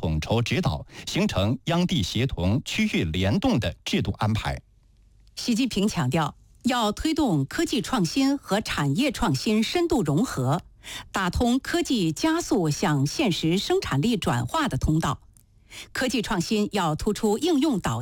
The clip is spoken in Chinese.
统筹指导，形成央地协同、区域联动的制度安排。 习近平强调，要推动科技创新和产业创新深度融合，打通科技加速向现实生产力转化的通道。科技创新要突出应用导